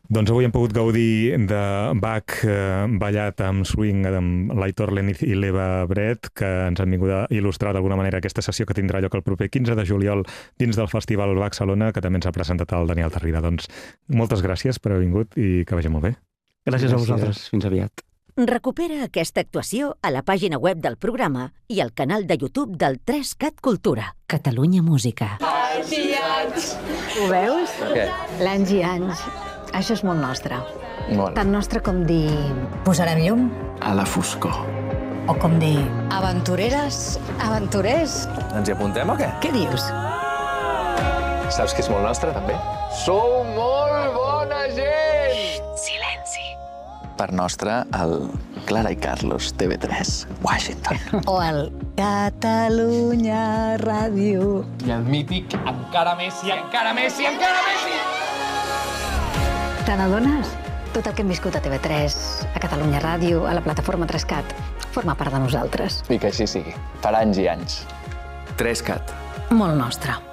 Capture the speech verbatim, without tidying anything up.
Doncs avui hem pogut gaudir de Bach eh, ballat amb swing amb l'Aitor Leniz i l'Eva Bret, que ens han vingut a il·lustrar d'alguna manera aquesta sessió que tindrà lloc el proper quinze de juliol dins del Festival Bach Salona, que també ens ha presentat el Daniel Tarrida. Doncs moltes gràcies per haver vingut i que vagi molt bé. Gràcies, gràcies a vosaltres. Fins aviat. Recupera aquesta actuació a la pàgina web del programa i al canal de YouTube del tres cat Cultura. Catalunya Música. Anys i anys. Ho veus? Què? L'anys i anys. Això és molt nostre. Molt. Tan nostre com dir... Posarem llum? A la foscor. O com dir... Aventureres, aventurers. Ens hi apuntem o què? Què dius? Saps que és molt nostre, també? Sou molt bona gent! Xxt, silenci. Per nostre, el Clara i Carlos, T V tres, Washington. O el Catalunya Ràdio. I el mític Encara Messi, encara Messi, encara Messi! Te n'adones? Tot el que hem viscut a T V tres, a Catalunya Ràdio, a la plataforma tres cat, forma part de nosaltres. I que així sigui. Per anys i anys. tres cat. Molt nostre.